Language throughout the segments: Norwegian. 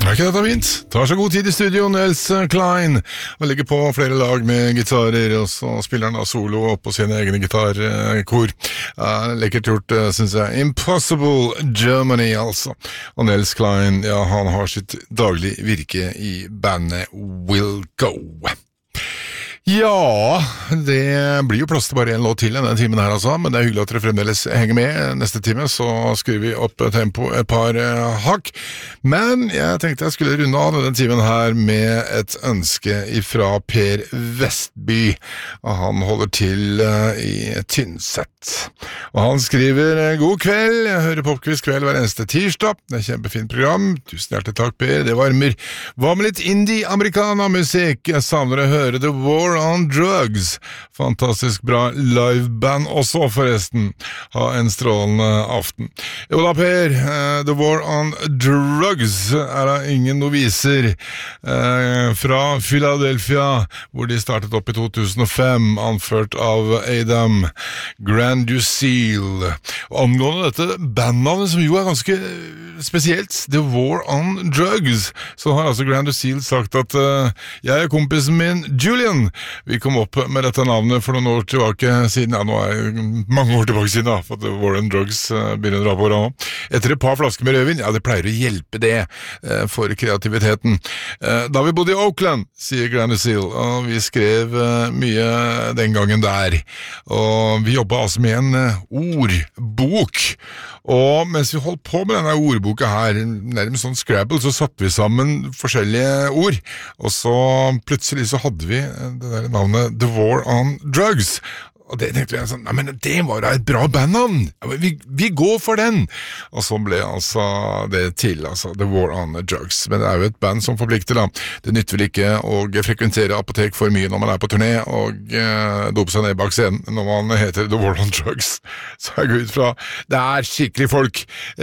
Er ikke dette fint? Tar så god tid i studio, Nils Klein, og legger på flere lag med gitarer, og så spiller han da solo oppå sine egne gitarkor. Lekkert gjort, synes jeg. Impossible Germany, altså. Og Nils Klein, ja, han har sitt daglig virke i bandet Wilco. Ja, det blir jo plass til bare en låt til denne timen her altså, men det er hyggelig at dere fremdeles henger med. Neste time så skrur vi opp tempo et par hakk, men jeg tenkte jeg skulle runde av denne timen her med et ønske ifra Per Vestby, og han holder til i Tynset. Og han skriver: God kveld, jeg hører Popquiz kveld hver eneste tirsdag, det er kjempefint program, tusen hjertelig takk Per, det varmer. Hva med litt indie-americana-musikk? Jeg savner å høre The War on Drugs. Fantastisk bra liveband også forresten. Ha en strålende aften. Jo da Per, The War on Drugs er da ingen noviser fra Philadelphia, hvor de startet opp i 2005, anført av Adam Granduciel. Og angående dette bandnavnet, som jo er ganske spesielt, The War on Drugs, så har altså Granduciel sagt at jeg og kompisen min, Julian, vi kom opp med dette navnet for noen år tilbake siden, ja, nå er mange år tilbake siden da, for at War on Drugs begynner å dra på nå. Etter et par flasker med rødvin, ja, det pleier å hjelpe det for kreativiteten. Da vi bodde i Oakland, sier Granduciel, og vi skrev mye den gangen der, og vi jobbet altså med en ordbok, og mens vi holdt på med denne ordboka her, nærmest sånn Scrabble, så satte vi sammen forskjellige ord, og så plutselig så hadde vi det der navnet The War on Drugs, og det tenkte vi sånn, nei, men det var da et bra bandnavn, vi går for den, og så ble altså det til, altså The War on Drugs, men det er jo et band som forplikter da, det nytter vel ikke å frekventere apotek for mye når man er på turné, og dope seg ned bak scenen når man heter The War on Drugs, så jeg går ut fra, det er skikkelig folk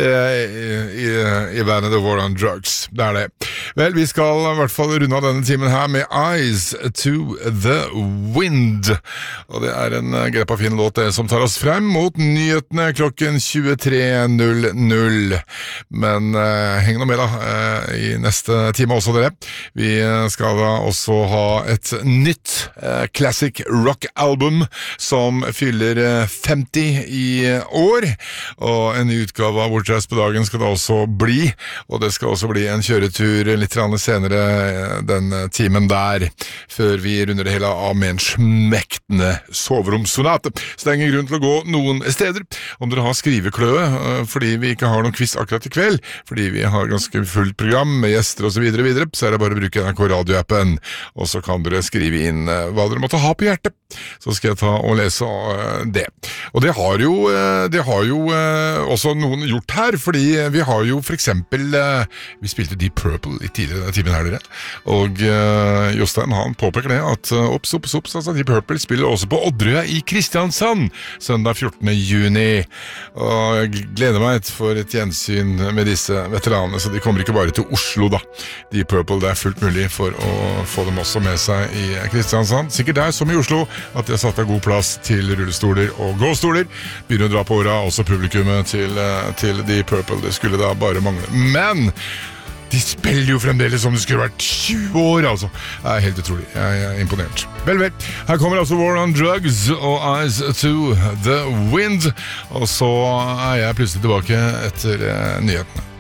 i bandet The War on Drugs, det er det. Vel, vi skal i hvert fall runde av denne timen her med Eyes to the Wind, og det er en greppa fin låt som tar oss frem mot nyhetene klokken 23.00. Men heng nå med da i neste time også dere. Vi skal da også ha et nytt classic rock album som fyller 50 i år, og en ny utgave av Bortreist på dagen skal det også bli, og det skal også bli en kjøretur litt senere den timen der, før vi runder det hele av med en smektende soverom sonate. Så det er ingen grunn til å gå noen steder. Om dere har skrivekløe, fordi vi ikke har noen quiz akkurat i kveld, fordi vi har ganske fullt program med gjester og så videre, så er det bare å bruke NRK radioappen, og så kan dere skrive inn hva dere måtte ha på hjertet. Så skal jeg ta og lese det. Og det har jo også noen gjort her, fordi vi har jo for eksempel, vi spilte Deep Purple litt tidligere denne timen her dere, og Jostein han påpeker det at ops, altså Deep Purple spiller også på Odderøya i Kristiansand, søndag 14. juni, og jeg gleder meg for et gjensyn med disse veteranene, så de kommer ikke bare til Oslo da. Deep Purple, det er fullt mulig for å få dem også med seg i Kristiansand, sikkert der som i Oslo, at de har satt av god plass til rullestoler og gåstoler, begynner å dra på åra, også publikummet til Deep Purple, det skulle da bare mangle, men de spiller jo fremdeles som det skulle vært 20 år, altså. Det er helt utrolig. Jeg er imponert. Vel. Her kommer altså War on Drugs og Eyes to the Wind, og så er jeg plutselig tilbake etter nyhetene.